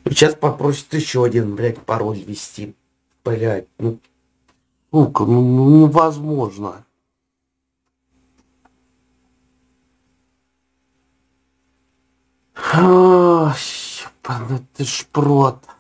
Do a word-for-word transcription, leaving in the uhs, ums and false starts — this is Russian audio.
Сейчас попросит еще один, блядь, пароль ввести. Блядь, ну, сука, ну, ну невозможно. Ах, ёбаный ты шпрот.